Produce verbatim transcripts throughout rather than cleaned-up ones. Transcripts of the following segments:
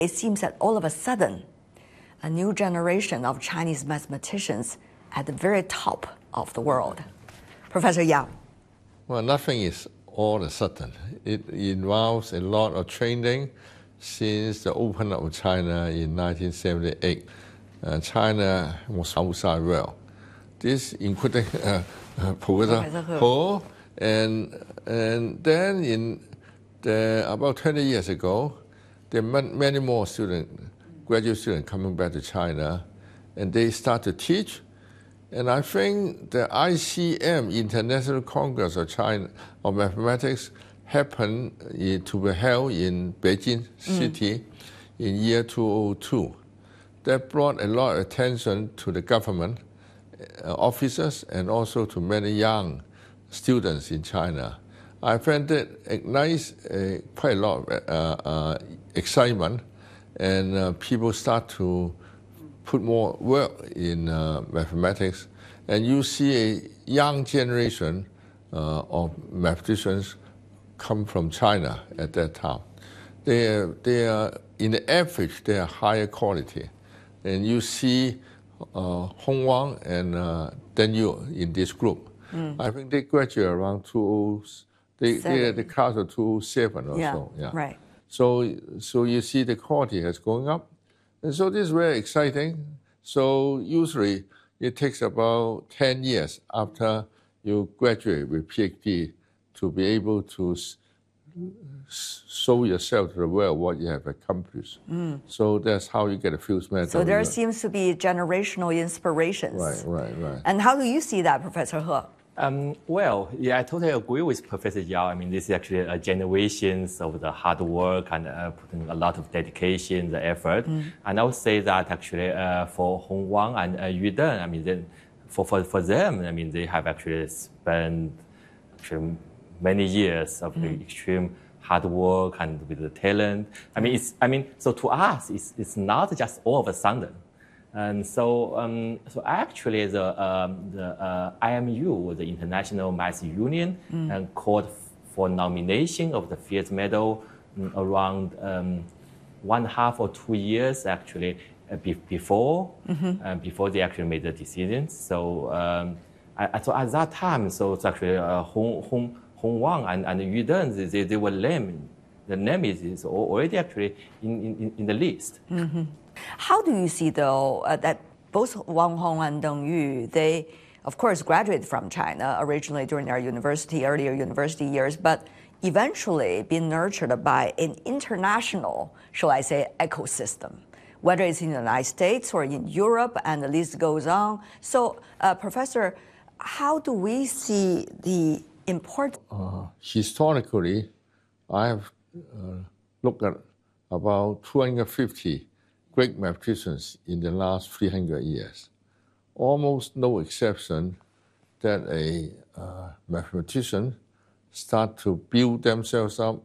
It seems that all of a sudden, a new generation of Chinese mathematicians at the very top of the world. Professor Yao. Well, nothing is all of a sudden. It involves a lot of training since the opening of China in nineteen seventy-eight. Uh, China was outside well. This including uh, uh, Professor He, and and then in the, about twenty years ago, there are many more students, graduate students coming back to China, and they start to teach. And I think the I C M, International Congress of China of Mathematics, happened to be held in Beijing City mm. in year two thousand two. That brought a lot of attention to the government uh, officers and also to many young students in China. I found it ignites uh, quite a lot of uh, uh, excitement, and uh, people start to put more work in uh, mathematics, and you see a young generation uh, of mathematicians come from China at that time. They are, they are, in the average, they are higher quality. And you see uh, Hong Wang and uh, Deng Yu in this group. Mm. I think they graduate around two thousand, they, they are the class of two thousand seven or yeah, so. Yeah, right. So, so you see the quality has going up. And so this is very exciting. So usually it takes about ten years after you graduate with PhD to be able to show yourself to the world what you have accomplished. Mm. So that's how you get a Fields Medal. So there seems to be generational inspirations. Right, right, right. And how do you see that, Professor He? Um, well, yeah, I totally agree with Professor Yao. I mean, this is actually a generations of the hard work and uh, putting a lot of dedication, the effort. Mm. And I would say that actually uh, for Hong Wang and uh, Yu Deng, I mean, then for, for, for them, I mean, they have actually spent actually many years of mm. extreme hard work and with the talent. I mean, it's, I mean, so to us, it's, it's not just all of a sudden. And so, um, so actually, the, um, the uh, I M U, the International Math Union, mm. and called for nomination of the Fields Medal um, around um, one half or two years actually uh, be, before mm-hmm. uh, before they actually made the decisions. So, um, I, so at that time, so it's actually uh, Hong Hong Hong Wang and, and Yu Deng, they, they were named. The name is, is already actually in, in, in the list. Mm-hmm. How do you see, though, uh, that both Wang Hong and Deng Yu, they, of course, graduated from China originally during their university, earlier university years, but eventually been nurtured by an international, shall I say, ecosystem, whether it's in the United States or in Europe, and the list goes on. So, uh, Professor, how do we see the importance? Uh, historically, I have uh, looked at about two hundred fifty great mathematicians in the last three hundred years. Almost no exception that a uh, mathematician start to build themselves up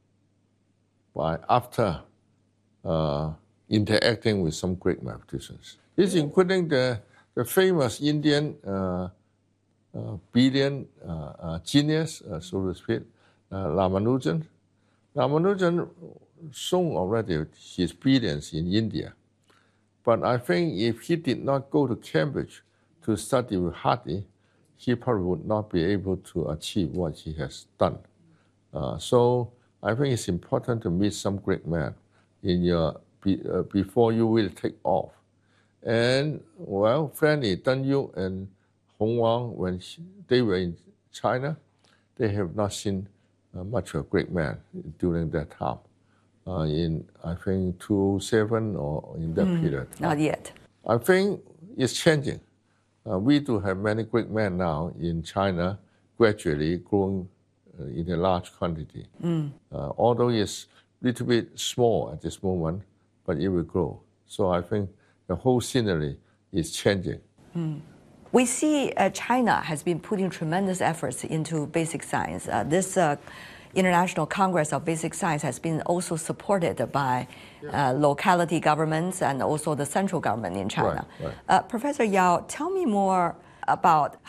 by after uh, interacting with some great mathematicians. This including the, the famous Indian uh, uh, brilliant uh, uh, genius, uh, so to speak, uh, Ramanujan. Ramanujan shown already his brilliance in India. But I think if he did not go to Cambridge to study with Hardy, he probably would not be able to achieve what he has done. Uh, so I think it's important to meet some great man in your, be, uh, before you will take off. And, well, frankly, Deng Yu and Hong Wang, when she, they were in China, they have not seen uh, much of a great man during that time. Uh, in, I think, two thousand seven or in that mm, period. Not yet. I think it's changing. Uh, we do have many great men now in China, gradually growing uh, in a large quantity. Mm. Uh, although it's a little bit small at this moment, but it will grow. So I think the whole scenery is changing. Mm. We see uh, China has been putting tremendous efforts into basic science. Uh, this uh, International Congress of Basic Science has been also supported by uh, locality governments and also the central government in China. Right, right. Uh, Professor Yao, tell me more about